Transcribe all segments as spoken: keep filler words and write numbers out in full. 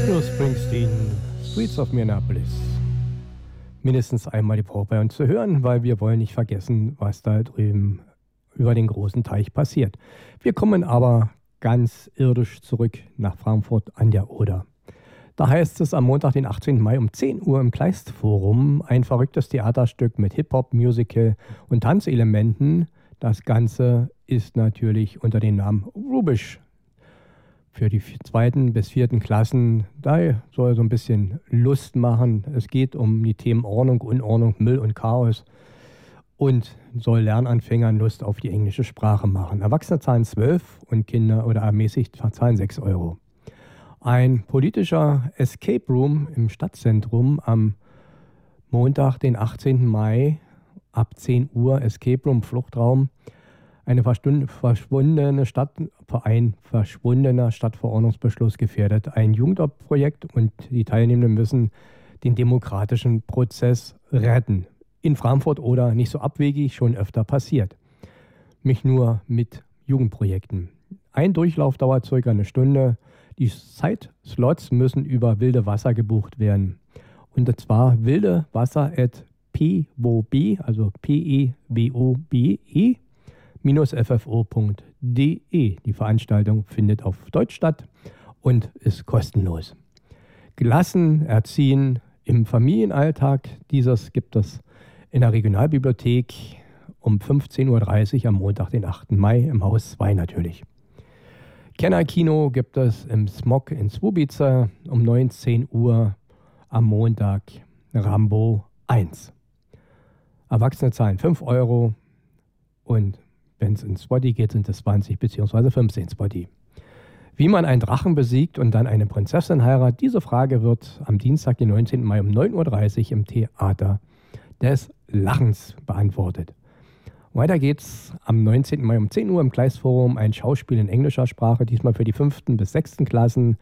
Bruce Springsteen, Streets of Minneapolis. Mindestens einmal die Woche bei uns zu hören, weil wir wollen nicht vergessen, was da drüben über den großen Teich passiert. Wir kommen aber ganz irdisch zurück nach Frankfurt an der Oder. Da heißt es am Montag, den achtzehnten Mai um zehn Uhr im Kleistforum ein verrücktes Theaterstück mit Hip-Hop, Musical und Tanzelementen. Das Ganze ist natürlich unter dem Namen Rubisch. Für die zweiten bis vierten Klassen, da soll so ein bisschen Lust machen. Es geht um die Themen Ordnung, Unordnung, Müll und Chaos und soll Lernanfängern Lust auf die englische Sprache machen. Erwachsene zahlen zwölf und Kinder oder ermäßigt zahlen sechs Euro. Ein politischer Escape Room im Stadtzentrum am Montag, den achtzehnten Mai ab zehn Uhr, Escape Room, Fluchtraum. Eine verschwundene Stadt, ein verschwundener Stadtverordnungsbeschluss gefährdet. Ein Jugendprojekt und die Teilnehmenden müssen den demokratischen Prozess retten. In Frankfurt oder nicht so abwegig schon öfter passiert. Nicht nur mit Jugendprojekten. Ein Durchlauf dauert circa eine Stunde. Die Zeitslots müssen über Wilde Wasser gebucht werden. Und zwar wilde Wasser at p w o b, also P E W O B E, f f o punkt d e. Die Veranstaltung findet auf Deutsch statt und ist kostenlos. Gelassen erziehen im Familienalltag. Dieses gibt es in der Regionalbibliothek um fünfzehn Uhr dreißig am Montag, den achten Mai, im Haus zwei natürlich. Kenner-Kino gibt es im Smog in Słubice um neunzehn Uhr am Montag, Rambo eins. Erwachsene zahlen fünf Euro und wenn es ins Spotty geht, sind es zwanzig bzw. fünfzehn Spotty. Wie man einen Drachen besiegt und dann eine Prinzessin heiratet, diese Frage wird am Dienstag, den neunzehnten Mai um neun Uhr dreißig im Theater des Lachens beantwortet. Weiter geht's am neunzehnten Mai um zehn Uhr im Kleistforum, ein Schauspiel in englischer Sprache, diesmal für die fünften bis sechsten Klassen.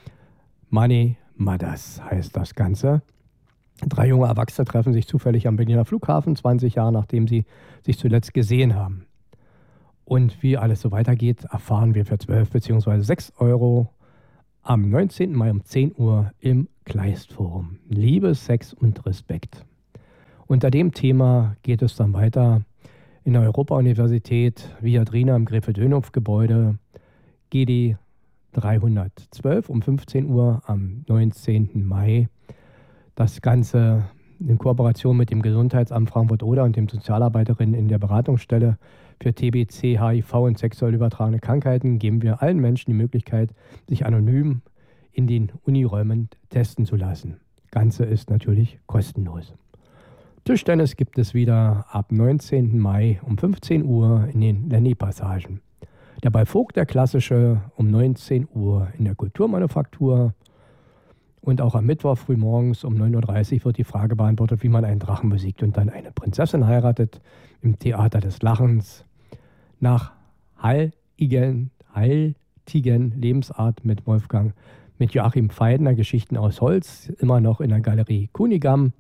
Money Mothers heißt das Ganze. Drei junge Erwachsene treffen sich zufällig am Berliner Flughafen, zwanzig Jahre nachdem sie sich zuletzt gesehen haben. Und wie alles so weitergeht, erfahren wir für zwölf bzw. sechs Euro am neunzehnten Mai um zehn Uhr im Kleistforum. Liebe, Sex und Respekt. Unter dem Thema geht es dann weiter in der Europa-Universität Viadrina im Gräfe-Dönhoff-Gebäude, G D dreihundertzwölf um fünfzehn Uhr am neunzehnten Mai. Das Ganze in Kooperation mit dem Gesundheitsamt Frankfurt-Oder und dem Sozialarbeiterinnen in der Beratungsstelle für T B C, H I V und sexuell übertragene Krankheiten geben wir allen Menschen die Möglichkeit, sich anonym in den Uniräumen testen zu lassen. Ganze ist natürlich kostenlos. Tischtennis gibt es wieder ab neunzehnten Mai um fünfzehn Uhr in den Lenny-Passagen. Der Ball Vogt, der klassische, um neunzehn Uhr in der Kulturmanufaktur. Und auch am Mittwoch frühmorgens um neun Uhr dreißig wird die Frage beantwortet, wie man einen Drachen besiegt und dann eine Prinzessin heiratet im Theater des Lachens. Nach heiligen, heiltigen Lebensart mit Wolfgang, mit Joachim Pfeidner, Geschichten aus Holz, immer noch in der Galerie Kunigam.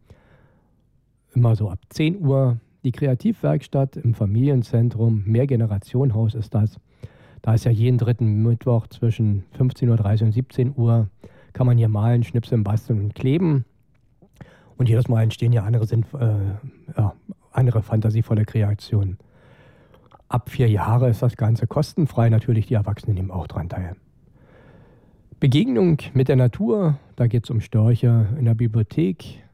Immer so ab zehn Uhr. Die Kreativwerkstatt im Familienzentrum, Mehrgenerationenhaus ist das. Da ist ja jeden dritten Mittwoch zwischen fünfzehn Uhr dreißig und siebzehn Uhr. Kann man hier malen, schnipseln, basteln und kleben. Und jedes Mal entstehen ja andere, Sinn, äh, ja, andere fantasievolle Kreationen. Ab vier Jahre ist das Ganze kostenfrei. Natürlich, die Erwachsenen nehmen auch dran teil. Begegnung mit der Natur, da geht es um Störche in der Bibliothek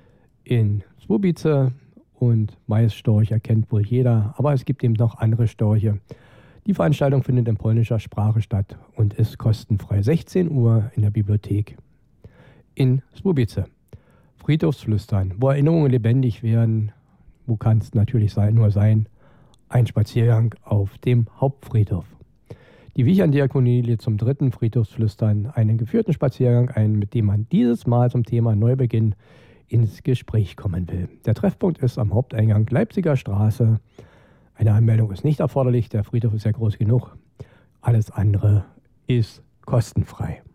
in Słubice. Und Maisstorch erkennt wohl jeder, aber es gibt eben noch andere Störche. Die Veranstaltung findet in polnischer Sprache statt und ist kostenfrei. sechzehn Uhr in der Bibliothek in Słubice. Friedhofsflüstern, wo Erinnerungen lebendig werden. Wo kann es natürlich sein, nur sein? Ein Spaziergang auf dem Hauptfriedhof. Die Wichern-Diakonie lädt zum dritten Friedhofsflüstern einen geführten Spaziergang ein, mit dem man dieses Mal zum Thema Neubeginn ins Gespräch kommen will. Der Treffpunkt ist am Haupteingang Leipziger Straße. Eine Anmeldung ist nicht erforderlich, der Friedhof ist ja groß genug. Alles andere ist kostenfrei.